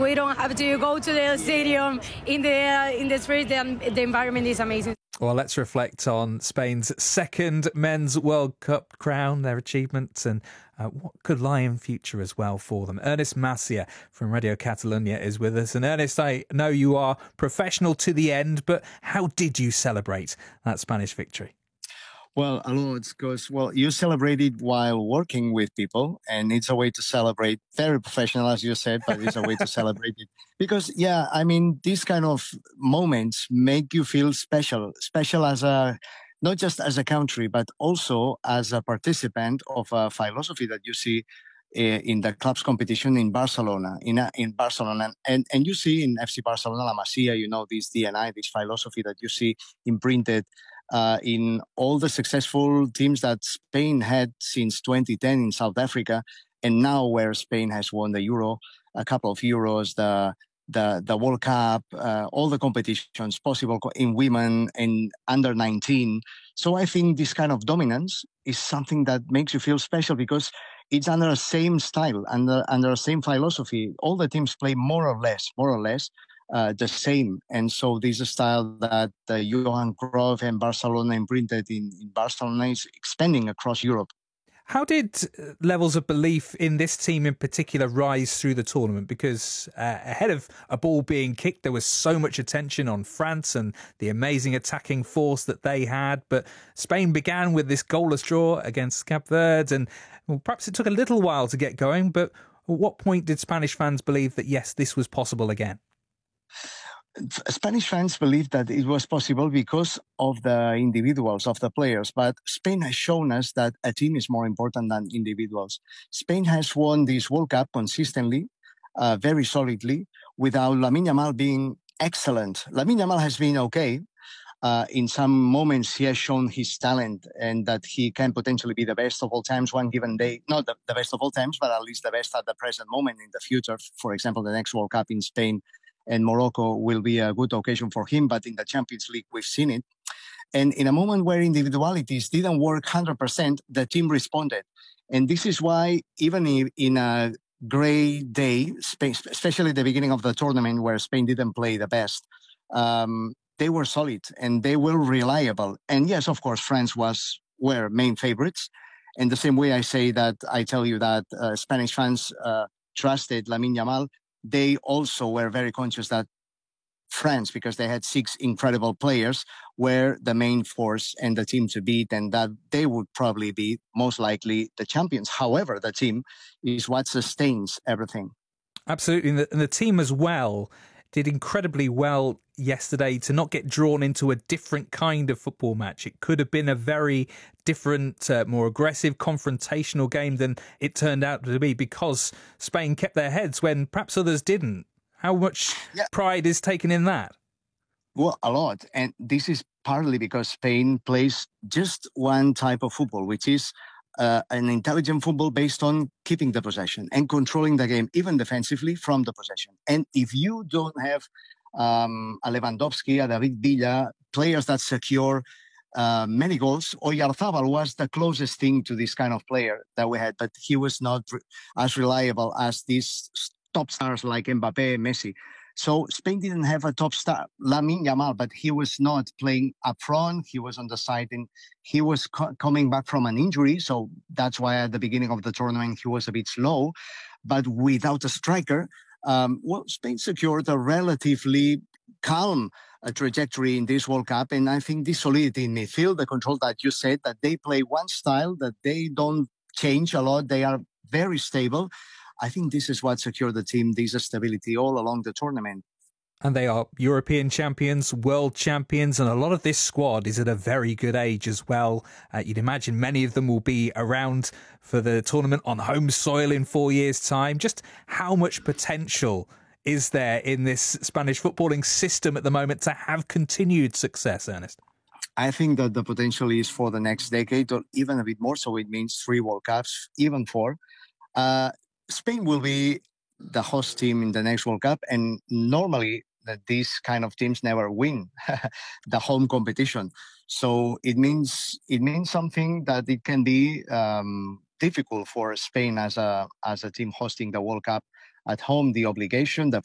we don't have to go to the stadium in the street, and the environment is amazing. Well, let's reflect on Spain's second Men's World Cup crown, their achievements, and what could lie in future as well for them. Ernest Macia from Radio Catalunya is with us. And Ernest, I know you are professional to the end, but how did you celebrate that Spanish victory? Well, a lot, because, you celebrate it while working with people, and it's a way to celebrate. Very professional, as you said, but it's a way to celebrate it. Because, these kind of moments make you feel special as not just as a country, but also as a participant of a philosophy that you see in the club's competition in Barcelona, in Barcelona. And you see in FC Barcelona, La Masia, this DNA, this philosophy that you see imprinted in all the successful teams that Spain had since 2010 in South Africa, and now where Spain has won the Euro, a couple of Euros, the World Cup, all the competitions possible in women and under 19. So I think this kind of dominance is something that makes you feel special because it's under the same style, under the same philosophy. All the teams play more or less the same. And so this style that Johan Cruyff and Barcelona imprinted in Barcelona is expanding across Europe. How did levels of belief in this team in particular rise through the tournament? Because ahead of a ball being kicked, there was so much attention on France and the amazing attacking force that they had. But Spain began with this goalless draw against Cape Verde, and perhaps it took a little while to get going. But at what point did Spanish fans believe that, yes, this was possible again? Spanish fans believed that it was possible because of the individuals, of the players. But Spain has shown us that a team is more important than individuals. Spain has won this World Cup consistently, very solidly, without Lamine Yamal being excellent. Lamine Yamal has been okay. In some moments, he has shown his talent and that he can potentially be the best of all times one given day. Not the best of all times, but at least the best at the present moment. In the future, for example, the next World Cup in Spain and Morocco will be a good occasion for him. But in the Champions League, we've seen it. And in a moment where individualities didn't work 100%, the team responded. And this is why even in a grey day, especially at the beginning of the tournament where Spain didn't play the best, they were solid and they were reliable. And yes, of course, France were main favorites. And the same way I tell you that Spanish fans trusted Lamine Yamal, they also were very conscious that France, because they had 6 incredible players, were the main force and the team to beat, and that they would probably be most likely the champions. However, the team is what sustains everything. Absolutely. And the team as well did incredibly well yesterday to not get drawn into a different kind of football match. It could have been a very different, more aggressive, confrontational game than it turned out to be because Spain kept their heads when perhaps others didn't. How much pride is taken in that? Well, a lot. And this is partly because Spain plays just one type of football, which is an intelligent football based on keeping the possession and controlling the game, even defensively, from the possession. And if you don't have a Lewandowski, a David Villa, players that secure many goals, Oyarzabal was the closest thing to this kind of player that we had, but he was not as reliable as these top stars like Mbappe, Messi. So Spain didn't have a top star, Lamine Yamal, but he was not playing up front. He was on the side and he was coming back from an injury. So that's why at the beginning of the tournament, he was a bit slow. But without a striker, Spain secured a relatively calm trajectory in this World Cup. And I think this solidity in midfield, the control that you said, that they play one style, that they don't change a lot. They are very stable. I think this is what secured the team, this stability all along the tournament. And they are European champions, world champions, and a lot of this squad is at a very good age as well. You'd imagine many of them will be around for the tournament on home soil in 4 years' time. Just how much potential is there in this Spanish footballing system at the moment to have continued success, Ernest? I think that the potential is for the next decade or even a bit more. So it means 3 World Cups, even 4. Spain will be the host team in the next World Cup, and normally these kind of teams never win the home competition. So it means something that it can be difficult for Spain as a team hosting the World Cup at home. The obligation, the